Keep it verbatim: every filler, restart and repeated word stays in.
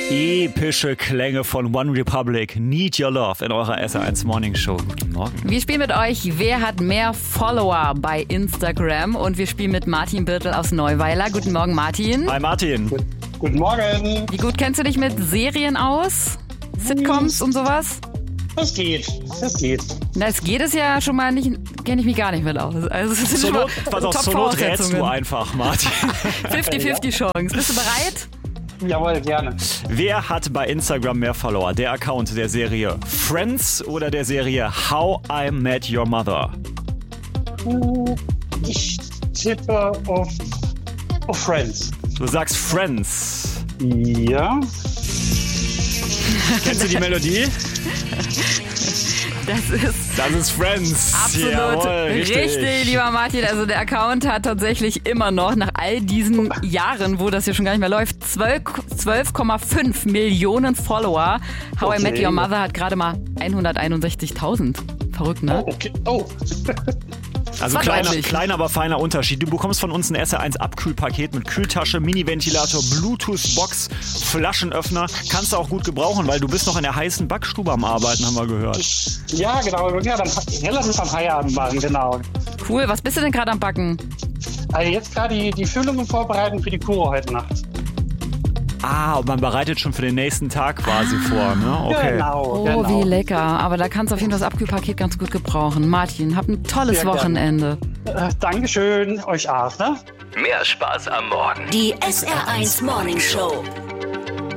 Epische Klänge von One Republic, Need Your Love in eurer S R eins Morning Show. Guten Morgen. Wir spielen mit euch, wer hat mehr Follower bei Instagram? Und wir spielen mit Martin Birtel aus Neuweiler. Guten Morgen, Martin. Hi, Martin. Gut, guten Morgen. Wie gut kennst du dich mit Serien aus? Sitcoms und sowas? Das geht, das geht. Das geht es ja schon mal nicht, kenne ich mich gar nicht mit aus. Also es sind Zur schon mal Not, pass auf, zur Not rätst du einfach, Martin. fünfzig fünfzig Chance. Bist du bereit? Jawohl, gerne. Wer hat bei Instagram mehr Follower? Der Account der Serie Friends oder der Serie How I Met Your Mother? Ich tippe auf, auf Friends. Du sagst Friends. Ja. Kennst du die Melodie? Das ist Das ist Friends. absolut Jawohl, richtig. richtig, lieber Martin. Also der Account hat tatsächlich immer noch, nach all diesen Jahren, wo das hier schon gar nicht mehr läuft, zwölf Komma fünf Millionen Follower. How Okay. I Met Your Mother hat gerade mal hunderteinundsechzigtausend. Verrückt, ne? Oh, okay. Oh. Also war kleiner, deutlich. kleiner, aber feiner Unterschied. Du bekommst von uns ein S R eins Abkühlpaket mit Kühltasche, Mini-Ventilator, Bluetooth-Box, Flaschenöffner. Kannst du auch gut gebrauchen, weil du bist noch in der heißen Backstube am Arbeiten, haben wir gehört. Ja, genau. Ja, dann relativ am Feierabend machen, genau. Cool, was bist du denn gerade am Backen? Also jetzt gerade die, die Füllungen vorbereiten für die Kuro heute Nacht. Ah, und man bereitet schon für den nächsten Tag quasi vor, ne? Okay. Genau, Oh, genau. wie lecker. Aber da kannst du auf jeden Fall das Abkühlpaket ganz gut gebrauchen. Martin, hab ein tolles Sehr gerne. Wochenende. Äh, Dankeschön, euch auch, ne? Mehr Spaß am Morgen. Die S R eins Morning Show.